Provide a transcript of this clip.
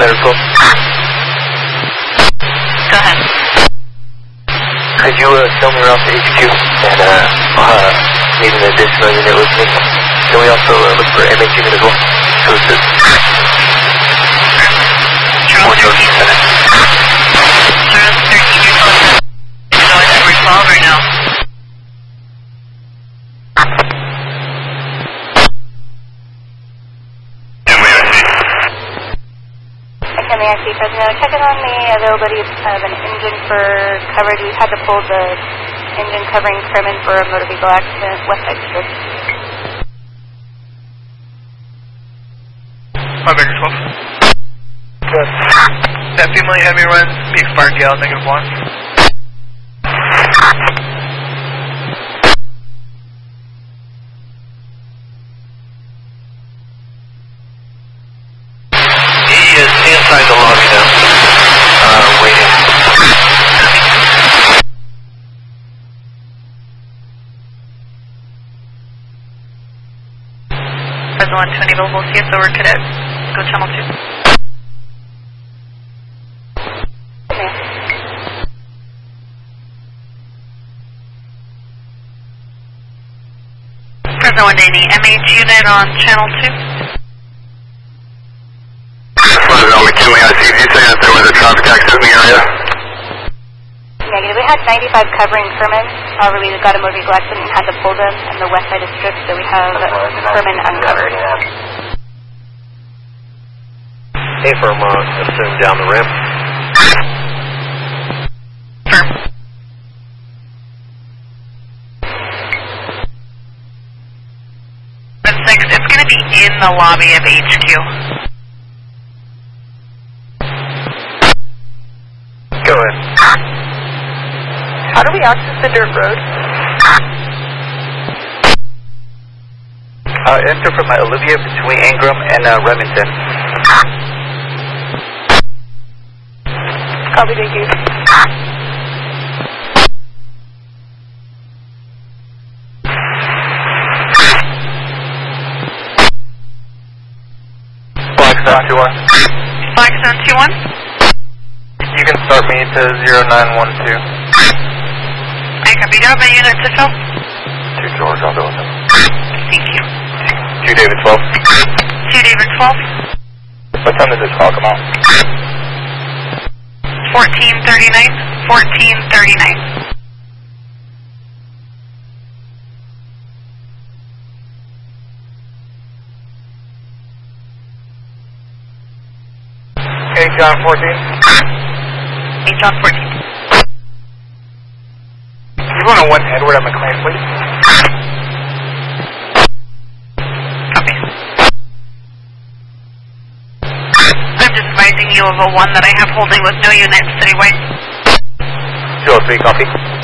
Go ahead. Could you show me around to HQ and need an additional unit with me? Can we also look for MH unit as well? To assist. Charles 13. Charles 13, you're close. So is Edward 12 or no? MAIC Fresno, checking on the availability of an engine for coverage. We've had to pull the engine covering Kerman for a motor vehicle accident, West Side Strip. My bigger 12. Good. That female heavy runs, be expired GL, -1. Inside the lobby now. Waiting. Fresno 120 available, CS over cadet. Go channel 2. Fresno 180, MH unit on channel 2. Fresno McKinley, I see you saying that there was a traffic accident in the area? Negative. We had 95 covering Kerman. However, we got a motor vehicle accident and had to pull them in the west side of Strip, so we have Kerman uncovered. Hey, firm, assume down the rim. Firm. It's going to be in the lobby of HQ. Go ahead. How do we access the dirt road? Enter from Olivia between Ingram and Remington. Copy, thank you. Blackstone 2-1. Blackstone 2-1. You can start me to 0912. I copy. Do you have my unit to fill? 2 George, I'll go with him. Thank you. 2 David 12. 2 David 12. What time does this call come out? 1439. 1439. Hey, John 14. Hey, John 14. You want to 1 Edward at McLean, please? Copy. I'm just advising you of a 1 that I have holding with no units citywide. 203, copy.